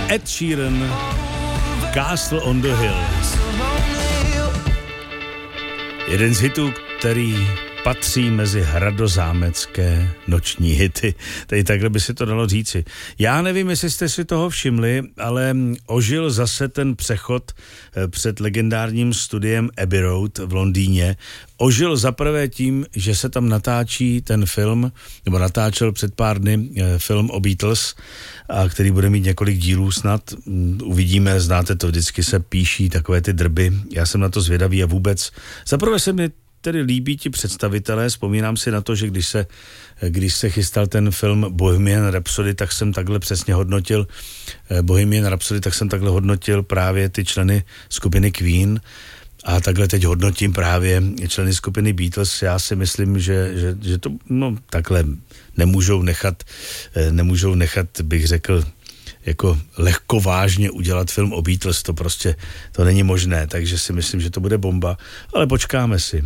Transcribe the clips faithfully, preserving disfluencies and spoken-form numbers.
Ed Sheeran, Castle on the Hill. Jeden z hitů, který patří mezi hradozámecké noční hity. Tady takhle by si to dalo říci. Já nevím, jestli jste si toho všimli, ale ožil zase ten přechod před legendárním studiem Abbey Road v Londýně. Ožil zaprvé tím, že se tam natáčí ten film, nebo natáčel před pár dny film o Beatles, a který bude mít několik dílů snad. Uvidíme, znáte to, vždycky se píší takové ty drby. Já jsem na to zvědavý a vůbec. Zaprvé se mi tedy líbí ti představitelé, vzpomínám si na to, že když se, když se chystal ten film Bohemian Rhapsody, tak jsem takhle přesně hodnotil Bohemian Rhapsody, tak jsem takhle hodnotil právě ty členy skupiny Queen a takhle teď hodnotím právě členy skupiny Beatles. Já si myslím, že, že, že to no, takhle nemůžou nechat, nemůžou nechat, bych řekl, jako lehko vážně udělat film o Beatles, to prostě, to není možné, takže si myslím, že to bude bomba, ale počkáme si.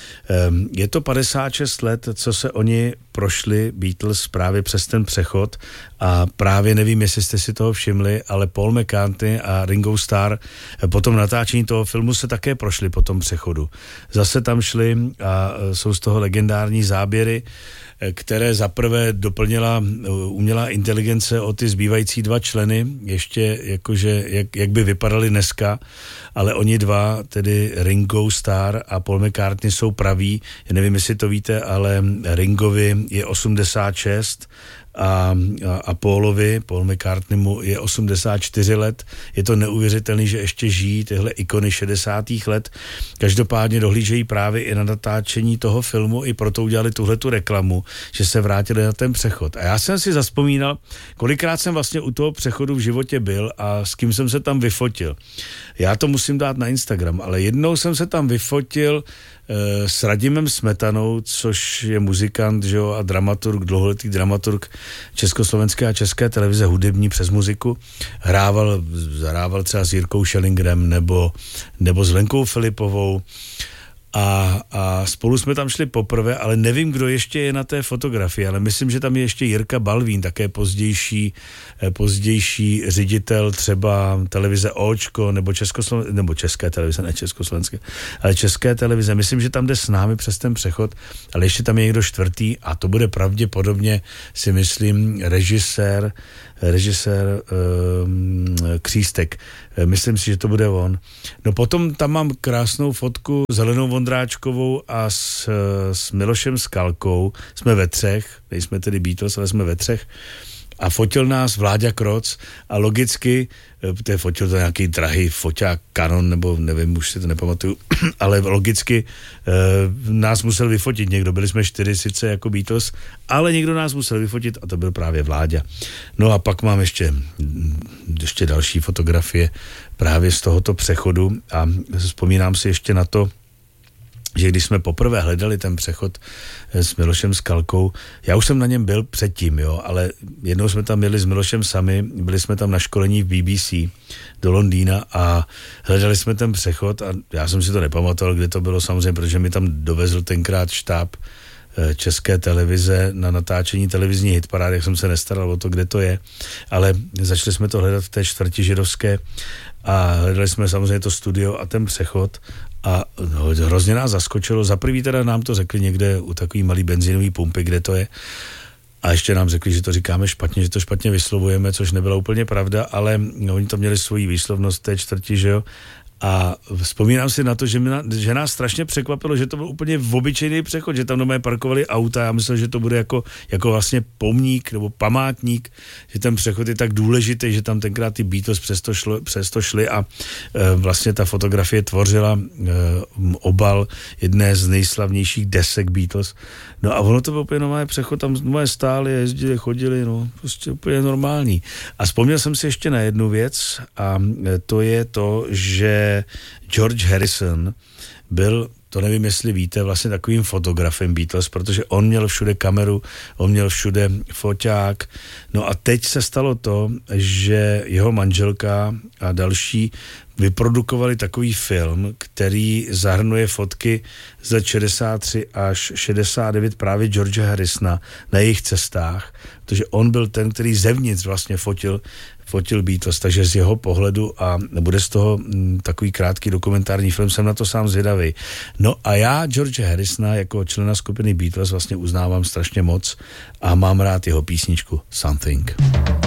Je to padesát šest let, co se oni prošli Beatles právě přes ten přechod a právě nevím, jestli jste si toho všimli, ale Paul McCartney a Ringo Starr po tom natáčení toho filmu se také prošli po tom přechodu. Zase tam šli a jsou z toho legendární záběry, které zaprvé doplnila umělá inteligence o ty zbývající dva členy, ještě jakože, jak, jak by vypadali dneska, ale oni dva, tedy Ringo Starr a Paul McCartney jsou praví, já nevím, jestli to víte, ale Ringovi je osmdesát šest a, a, a Paulovi, Paul McCartneymu je osmdesát čtyři let. Je to neuvěřitelný, že ještě žijí tyhle ikony šedesátých let. Každopádně dohlížejí právě i na natáčení toho filmu, i proto udělali tuhletu reklamu, že se vrátili na ten přechod. A já jsem si zazpomínal, kolikrát jsem vlastně u toho přechodu v životě byl a s kým jsem se tam vyfotil. Já to musím dát na Instagram, ale jednou jsem se tam vyfotil s Radimem Smetanou, což je muzikant, že jo, a dramaturg, dlouholetý dramaturg československé a české televize, hudební přes muziku. Hrával, hrával třeba s Jirkou Schellingerem nebo, nebo s Lenkou Filipovou. A, a spolu jsme tam šli poprvé, ale nevím, kdo ještě je na té fotografii, ale myslím, že tam je ještě Jirka Balvín, také pozdější, pozdější ředitel třeba televize Očko, nebo, Českosloven, nebo české televize, ne československé, ale české televize. Myslím, že tam jde s námi přes ten přechod, ale ještě tam je někdo čtvrtý a to bude pravděpodobně, si myslím, režisér, režisér um, Křístek. Myslím si, že to bude on. No potom tam mám krásnou fotku s Helenou Vondráčkovou a s, s Milošem Skalkou. Jsme ve třech, nejsme tedy Beatles, ale jsme ve třech. A fotil nás Vláďa Kroc a logicky, to je fotil to nějaký drahý foťák Canon, nebo nevím, už si to nepamatuju, ale logicky e, nás musel vyfotit někdo. Byli jsme čtyři sice jako Beatles, ale někdo nás musel vyfotit a to byl právě Vláďa. No a pak mám ještě, ještě další fotografie právě z tohoto přechodu a vzpomínám si ještě na to, že když jsme poprvé hledali ten přechod s Milošem Skalkou, já už jsem na něm byl předtím, jo, ale jednou jsme tam jeli s Milošem sami, byli jsme tam na školení v B B C do Londýna a hledali jsme ten přechod a já jsem si to nepamatoval, kde to bylo samozřejmě, protože mi tam dovezl tenkrát štáb České televize na natáčení televizní hitparády, jak jsem se nestaral o to, kde to je, ale začali jsme to hledat v té čtvrti židovské a hledali jsme samozřejmě to studio a ten přechod a no, hrozně nás zaskočilo. Za prvý teda nám to řekli někde u takový malý benzinový pumpy, kde to je. A ještě nám řekli, že to říkáme špatně, že to špatně vyslovujeme, což nebyla úplně pravda, ale no, oni to měli svoji výslovnost té čtvrti, že jo. A vzpomínám si na to, že, na, že nás strašně překvapilo, že to byl úplně obyčejný přechod, že tam doma parkovali auta. Já myslel, že to bude jako, jako vlastně pomník nebo památník, že ten přechod je tak důležitý, že tam tenkrát ty Beatles přesto, šlo, přesto šli a e, vlastně ta fotografie tvořila e, obal jedné z nejslavnějších desek Beatles. No a ono to byl úplně nový přechod, tam nové stáli, jezdili, chodili, no prostě úplně normální. A vzpomněl jsem si ještě na jednu věc a to je to, že George Harrison byl to nevím, jestli víte, vlastně takovým fotografem Beatles, protože on měl všude kameru, on měl všude foťák. No a teď se stalo to, že jeho manželka a další vyprodukovali takový film, který zahrnuje fotky z let šedesát tři až šedesát devět právě George Harrisona na jejich cestách, protože on byl ten, který zevnitř vlastně fotil fotil Beatles, takže z jeho pohledu a bude z toho m, takový krátký dokumentární film, jsem na to sám zvědavý. No a já George Harrisona jako člena skupiny Beatles vlastně uznávám strašně moc a mám rád jeho písničku Something.